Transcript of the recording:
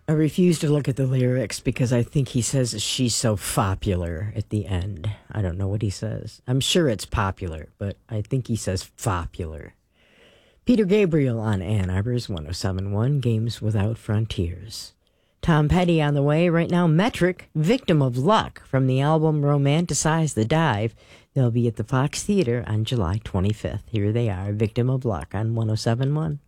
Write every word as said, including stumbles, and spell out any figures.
I refuse to look at the lyrics because I think he says she's so popular at the end. I don't know what he says. I'm sure it's popular, but I think he says popular. Peter Gabriel on Ann Arbor's one oh seven point one, Games Without Frontiers. Tom Petty on the way right now. Metric, Victim of Luck, from the album Romanticize the Dive. They'll be at the Fox Theater on July twenty-fifth. Here they are, Victim of Luck on one oh seven point one.